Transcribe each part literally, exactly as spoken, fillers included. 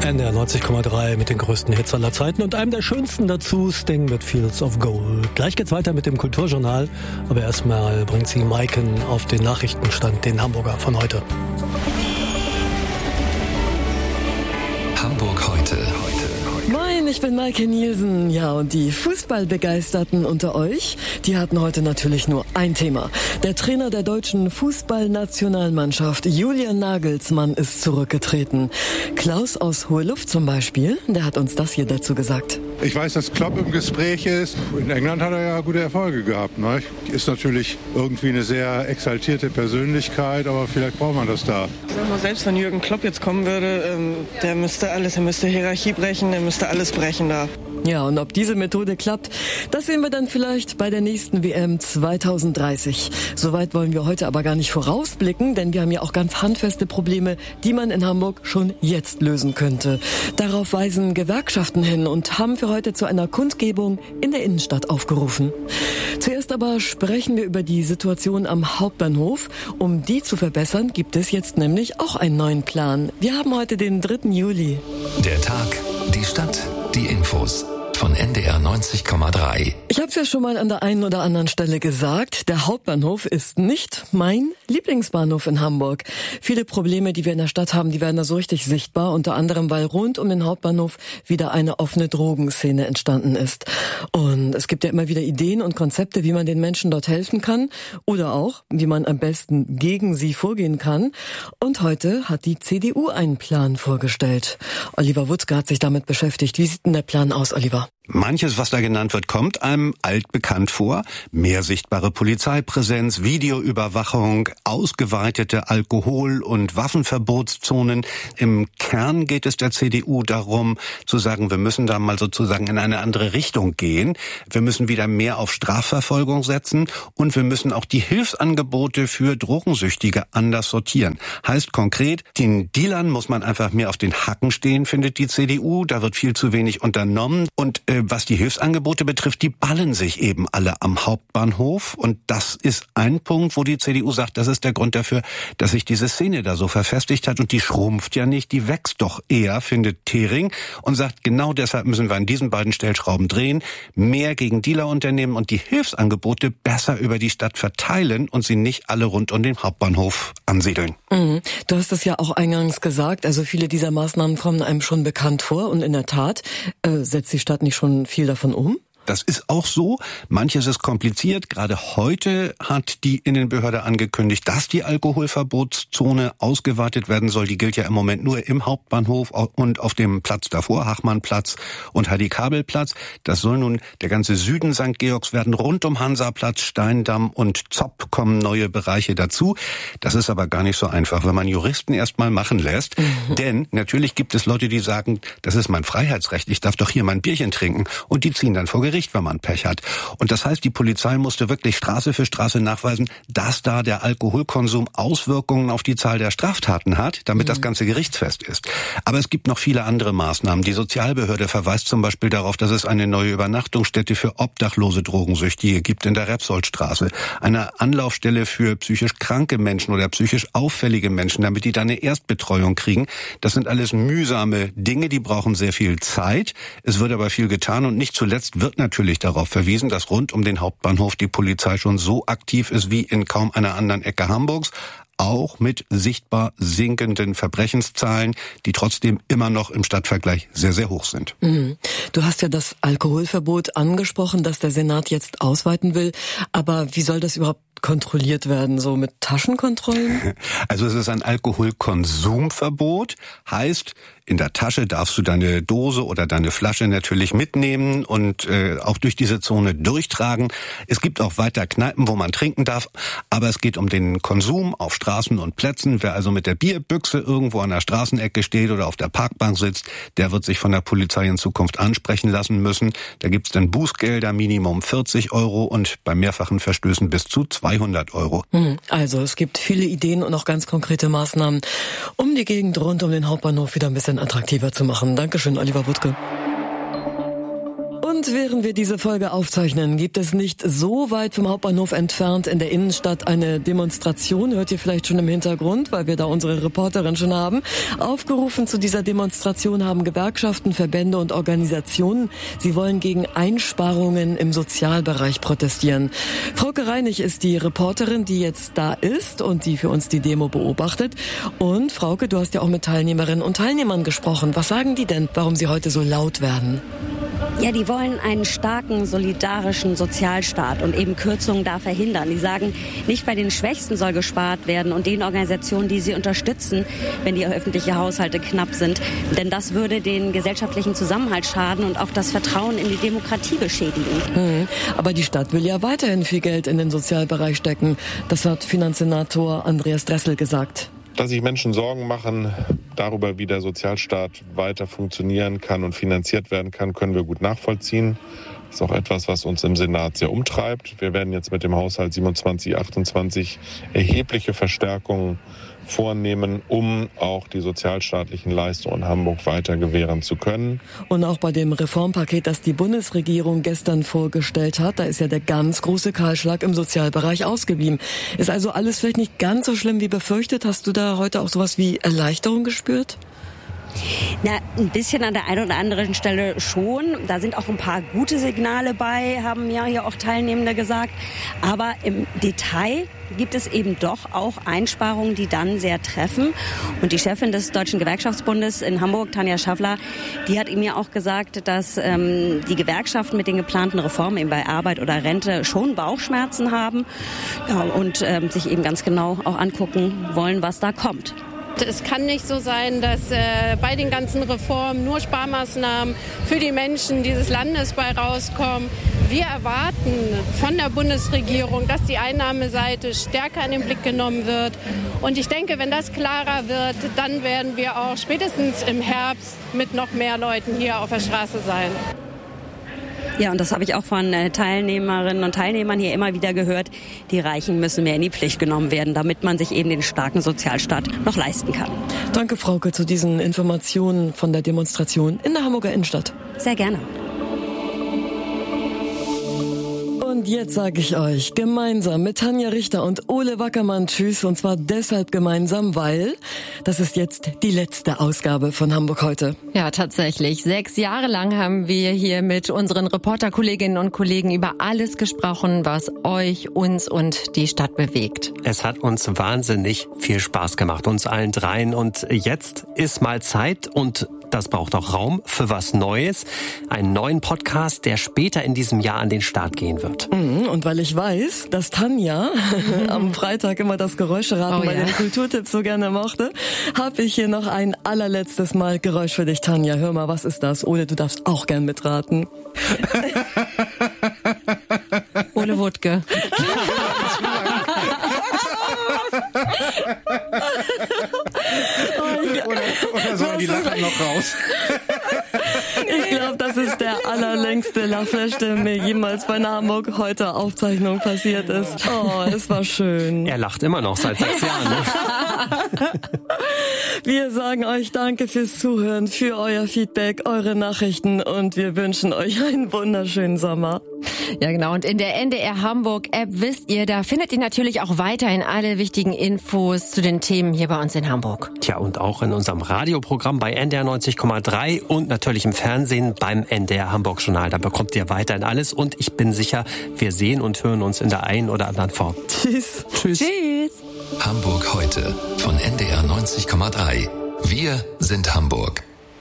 N D R neunzig Komma drei mit den größten Hits aller Zeiten und einem der schönsten dazu, Sting mit Fields of Gold. Gleich geht's weiter mit dem Kulturjournal, aber erstmal bringt sie Maiken auf den Nachrichtenstand, den Hamburger von heute. Hamburg heute. Moin, ich bin Maike Nielsen. Ja, und die Fußballbegeisterten unter euch, die hatten heute natürlich nur ein Thema. Der Trainer der deutschen Fußballnationalmannschaft, Julian Nagelsmann, ist zurückgetreten. Klaus aus Hohe Luft zum Beispiel, der hat uns das hier dazu gesagt. Ich weiß, dass Klopp im Gespräch ist. In England hat er ja gute Erfolge gehabt. Ne? Ist natürlich irgendwie eine sehr exaltierte Persönlichkeit, aber vielleicht braucht man das da. Sag mal, selbst wenn Jürgen Klopp jetzt kommen würde, ähm, der müsste alles, er müsste Hierarchie brechen, der müsste alles brechen da. Ja, und ob diese Methode klappt, das sehen wir dann vielleicht bei der nächsten W M zwanzig dreißig. Soweit wollen wir heute aber gar nicht vorausblicken, denn wir haben ja auch ganz handfeste Probleme, die man in Hamburg schon jetzt lösen könnte. Darauf weisen Gewerkschaften hin und haben für heute zu einer Kundgebung in der Innenstadt aufgerufen. Zuerst aber sprechen wir über die Situation am Hauptbahnhof. Um die zu verbessern, gibt es jetzt nämlich auch einen neuen Plan. Wir haben heute den dritten Juli. Der Tag, die Stadt, die Infos. Von N D R neunzig Komma drei. Ich habe es ja schon mal an der einen oder anderen Stelle gesagt, der Hauptbahnhof ist nicht mein Lieblingsbahnhof in Hamburg. Viele Probleme, die wir in der Stadt haben, die werden da so richtig sichtbar, unter anderem, weil rund um den Hauptbahnhof wieder eine offene Drogenszene entstanden ist. Und es gibt ja immer wieder Ideen und Konzepte, wie man den Menschen dort helfen kann oder auch, wie man am besten gegen sie vorgehen kann. Und heute hat die C D U einen Plan vorgestellt. Oliver Wutzke hat sich damit beschäftigt. Wie sieht denn der Plan aus, Oliver? Manches, was da genannt wird, kommt einem altbekannt vor. Mehr sichtbare Polizeipräsenz, Videoüberwachung, ausgeweitete Alkohol- und Waffenverbotszonen. Im Kern geht es der C D U darum, zu sagen, wir müssen da mal sozusagen in eine andere Richtung gehen. Wir müssen wieder mehr auf Strafverfolgung setzen und wir müssen auch die Hilfsangebote für Drogensüchtige anders sortieren. Heißt konkret, den Dealern muss man einfach mehr auf den Hacken stehen, findet die C D U. Da wird viel zu wenig unternommen. Und äh, was die Hilfsangebote betrifft, die ballen sich eben alle am Hauptbahnhof. Und das ist ein Punkt, wo die C D U sagt, das ist der Grund dafür, dass sich diese Szene da so verfestigt hat. Und die schrumpft ja nicht, die wächst doch eher, findet Thering. Und sagt, genau deshalb müssen wir an diesen beiden Stellschrauben drehen, mehr gegen Dealer unternehmen und die Hilfsangebote besser über die Stadt verteilen und sie nicht alle rund um den Hauptbahnhof ansiedeln. Mhm. Du hast es ja auch eingangs gesagt, also viele dieser Maßnahmen kommen einem schon bekannt vor. Und in der Tat, äh, setzt die Stadt nicht schon viel davon um? Das ist auch so. Manches ist kompliziert. Gerade heute hat die Innenbehörde angekündigt, dass die Alkoholverbotszone ausgeweitet werden soll. Die gilt ja im Moment nur im Hauptbahnhof und auf dem Platz davor, Hachmannplatz und Heidi-Kabel-Platz. Das soll nun der ganze Süden Sankt Georgs werden. Rund um Hansaplatz, Steindamm und Zopp kommen neue Bereiche dazu. Das ist aber gar nicht so einfach, wenn man Juristen erst mal machen lässt. Mhm. Denn natürlich gibt es Leute, die sagen, das ist mein Freiheitsrecht, ich darf doch hier mein Bierchen trinken. Und die ziehen dann vor Gericht, wenn man Pech hat. Und das heißt, die Polizei musste wirklich Straße für Straße nachweisen, dass da der Alkoholkonsum Auswirkungen auf die Zahl der Straftaten hat, damit mhm. das Ganze gerichtsfest ist. Aber es gibt noch viele andere Maßnahmen. Die Sozialbehörde verweist zum Beispiel darauf, dass es eine neue Übernachtungsstätte für obdachlose Drogensüchtige gibt in der Repsoldstraße. Eine Anlaufstelle für psychisch kranke Menschen oder psychisch auffällige Menschen, damit die da eine Erstbetreuung kriegen. Das sind alles mühsame Dinge, die brauchen sehr viel Zeit. Es wird aber viel getan und nicht zuletzt wird natürlich darauf verwiesen, dass rund um den Hauptbahnhof die Polizei schon so aktiv ist wie in kaum einer anderen Ecke Hamburgs. Auch mit sichtbar sinkenden Verbrechenszahlen, die trotzdem immer noch im Stadtvergleich sehr, sehr hoch sind. Mhm. Du hast ja das Alkoholverbot angesprochen, das der Senat jetzt ausweiten will. Aber wie soll das überhaupt kontrolliert werden, so mit Taschenkontrollen? Also es ist ein Alkoholkonsumverbot, heißt, in der Tasche darfst du deine Dose oder deine Flasche natürlich mitnehmen und äh, auch durch diese Zone durchtragen. Es gibt auch weiter Kneipen, wo man trinken darf, aber es geht um den Konsum auf Straßen und Plätzen. Wer also mit der Bierbüchse irgendwo an der Straßenecke steht oder auf der Parkbank sitzt, der wird sich von der Polizei in Zukunft ansprechen lassen müssen. Da gibt's dann Bußgelder, Minimum vierzig Euro und bei mehrfachen Verstößen bis zu zweihundert Euro. Also es gibt viele Ideen und auch ganz konkrete Maßnahmen, um die Gegend rund um den Hauptbahnhof wieder ein bisschen attraktiver zu machen. Dankeschön, Oliver Wutzke. Und während wir diese Folge aufzeichnen, gibt es nicht so weit vom Hauptbahnhof entfernt in der Innenstadt eine Demonstration. Hört ihr vielleicht schon im Hintergrund, weil wir da unsere Reporterin schon haben. Aufgerufen zu dieser Demonstration haben Gewerkschaften, Verbände und Organisationen. Sie wollen gegen Einsparungen im Sozialbereich protestieren. Frauke Reinig ist die Reporterin, die jetzt da ist und die für uns die Demo beobachtet. Und Frauke, du hast ja auch mit Teilnehmerinnen und Teilnehmern gesprochen. Was sagen die denn, warum sie heute so laut werden? Ja, die wollen einen starken, solidarischen Sozialstaat und eben Kürzungen da verhindern. Die sagen, nicht bei den Schwächsten soll gespart werden und den Organisationen, die sie unterstützen, wenn die öffentlichen Haushalte knapp sind. Denn das würde den gesellschaftlichen Zusammenhalt schaden und auch das Vertrauen in die Demokratie beschädigen. Mhm. Aber die Stadt will ja weiterhin viel Geld in den Sozialbereich stecken. Das hat Finanzsenator Andreas Dressel gesagt. Dass sich Menschen Sorgen machen darüber, wie der Sozialstaat weiter funktionieren kann und finanziert werden kann, können wir gut nachvollziehen. Das ist auch etwas, was uns im Senat sehr umtreibt. Wir werden jetzt mit dem Haushalt siebenundzwanzig achtundzwanzig erhebliche Verstärkungen vornehmen, um auch die sozialstaatlichen Leistungen in Hamburg weiter gewähren zu können. Und auch bei dem Reformpaket, das die Bundesregierung gestern vorgestellt hat, da ist ja der ganz große Kahlschlag im Sozialbereich ausgeblieben. Ist also alles vielleicht nicht ganz so schlimm wie befürchtet? Hast du da heute auch sowas wie Erleichterung gespürt? Na, ein bisschen an der einen oder anderen Stelle schon. Da sind auch ein paar gute Signale bei, haben ja hier auch Teilnehmende gesagt. Aber im Detail gibt es eben doch auch Einsparungen, die dann sehr treffen. Und die Chefin des Deutschen Gewerkschaftsbundes in Hamburg, Tanja Schaffler, die hat ihm ja auch gesagt, dass ähm, die Gewerkschaften mit den geplanten Reformen eben bei Arbeit oder Rente schon Bauchschmerzen haben, ja, und ähm, sich eben ganz genau auch angucken wollen, was da kommt. Es kann nicht so sein, dass äh, bei den ganzen Reformen nur Sparmaßnahmen für die Menschen dieses Landes bei rauskommen. Wir erwarten von der Bundesregierung, dass die Einnahmeseite stärker in den Blick genommen wird. Und ich denke, wenn das klarer wird, dann werden wir auch spätestens im Herbst mit noch mehr Leuten hier auf der Straße sein. Ja, und das habe ich auch von Teilnehmerinnen und Teilnehmern hier immer wieder gehört. Die Reichen müssen mehr in die Pflicht genommen werden, damit man sich eben den starken Sozialstaat noch leisten kann. Danke, Frauke, zu diesen Informationen von der Demonstration in der Hamburger Innenstadt. Sehr gerne. Und jetzt sage ich euch, gemeinsam mit Tanja Richter und Ole Wackermann tschüss. Und zwar deshalb gemeinsam, weil das ist jetzt die letzte Ausgabe von Hamburg heute. Ja, tatsächlich. Sechs Jahre lang haben wir hier mit unseren Reporterkolleginnen und Kollegen über alles gesprochen, was euch, uns und die Stadt bewegt. Es hat uns wahnsinnig viel Spaß gemacht, uns allen dreien. Und jetzt ist mal Zeit und das braucht auch Raum für was Neues. Einen neuen Podcast, der später in diesem Jahr an den Start gehen wird. Und weil ich weiß, dass Tanja am Freitag immer das Geräuscheraten oh, bei ja. den Kulturtipps so gerne mochte, habe ich hier noch ein allerletztes Mal Geräusch für dich, Tanja. Hör mal, was ist das? Ole, du darfst auch gern mitraten. Ole Wuttke. Oder, oder soll die Lacher noch raus? Ich glaube, das ist der allerlängste Lachflash, der mir jemals bei einer Hamburg heute Aufzeichnung passiert ist. Oh, es war schön. Er lacht immer noch seit sechs Jahren. Ne? Wir sagen euch danke fürs Zuhören, für euer Feedback, eure Nachrichten und wir wünschen euch einen wunderschönen Sommer. Ja, genau. Und in der N D R Hamburg App, wisst ihr, da findet ihr natürlich auch weiterhin alle wichtigen Infos zu den Themen hier bei uns in Hamburg. Tja, und auch in unserem Radioprogramm bei N D R neunzig Komma drei und natürlich im Fernsehen beim N D R Hamburg Journal. Da bekommt ihr weiterhin alles und ich bin sicher, wir sehen und hören uns in der einen oder anderen Form. Tschüss. Tschüss. Tschüss. Hamburg heute von N D R neunzig Komma drei. Wir sind Hamburg.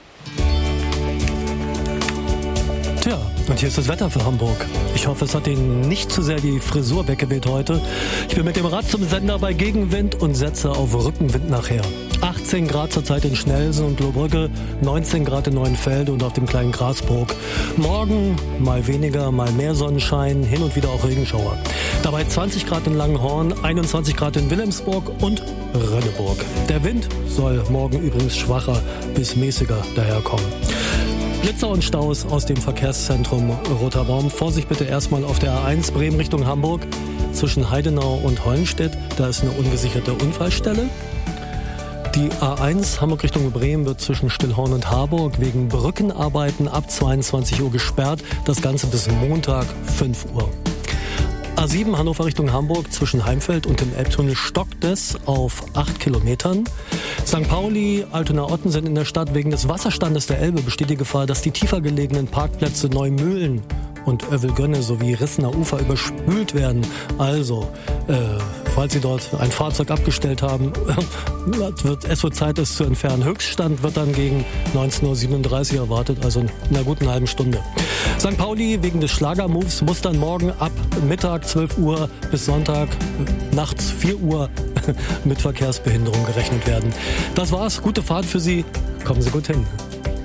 Tja, und hier ist das Wetter für Hamburg. Ich hoffe, es hat Ihnen nicht zu sehr die Frisur weggeweht heute. Ich bin mit dem Rad zum Sender bei Gegenwind und setze auf Rückenwind nachher. achtzehn Grad zurzeit in Schnelsen und Lohbrügge, neunzehn Grad in Neuenfelde und auf dem kleinen Grasbrook. Morgen mal weniger, mal mehr Sonnenschein, hin und wieder auch Regenschauer. Dabei zwanzig Grad in Langenhorn, einundzwanzig Grad in Wilhelmsburg und Rönneburg. Der Wind soll morgen übrigens schwacher bis mäßiger daherkommen. Blitzer und Staus aus dem Verkehrszentrum Roter Baum. Vorsicht bitte erstmal auf der A eins Bremen Richtung Hamburg zwischen Heidenau und Hollenstedt. Da ist eine ungesicherte Unfallstelle. Die A eins Hamburg Richtung Bremen wird zwischen Stillhorn und Harburg wegen Brückenarbeiten ab zweiundzwanzig Uhr gesperrt. Das Ganze bis Montag fünf Uhr. A sieben Hannover Richtung Hamburg zwischen Heimfeld und dem Elbtunnel stockt es auf acht Kilometern. Sankt Pauli, Altona-Otten sind in der Stadt. Wegen des Wasserstandes der Elbe besteht die Gefahr, dass die tiefer gelegenen Parkplätze Neumühlen und Övelgönne sowie Rissener Ufer überspült werden. Also, äh, falls Sie dort ein Fahrzeug abgestellt haben, wird, es wird Zeit, es zu entfernen. Höchststand wird dann gegen neunzehn Uhr siebenunddreißig erwartet, also in einer guten halben Stunde. Sankt Pauli wegen des Schlagermoves muss dann morgen ab Mittag zwölf Uhr bis Sonntag nachts vier Uhr mit Verkehrsbehinderung gerechnet werden. Das war's. Gute Fahrt für Sie. Kommen Sie gut hin.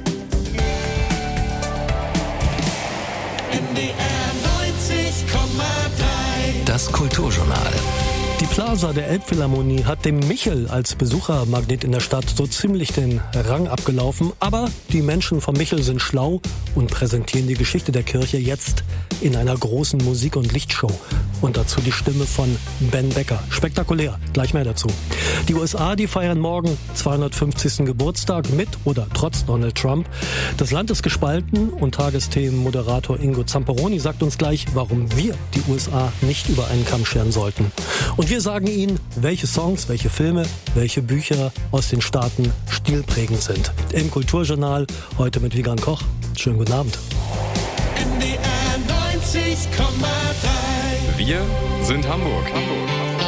Das Kulturjournal. Die Plaza der Elbphilharmonie hat dem Michel als Besuchermagnet in der Stadt so ziemlich den Rang abgelaufen. Aber die Menschen vom Michel sind schlau und präsentieren die Geschichte der Kirche jetzt in einer großen Musik- und Lichtshow. Und dazu die Stimme von Ben Becker. Spektakulär. Gleich mehr dazu. Die U S A, die feiern morgen zweihundertfünfzigsten Geburtstag mit oder trotz Donald Trump. Das Land ist gespalten und Tagesthemen-Moderator Ingo Zamperoni sagt uns gleich, warum wir die U S A nicht über einen Kamm scheren sollten. Und wir sagen Ihnen, welche Songs, welche Filme, welche Bücher aus den Staaten stilprägend sind. Im Kulturjournal heute mit Wiegand Koch. Schönen guten Abend. N D R neunzig Komma drei. Wir sind Hamburg. Hamburg.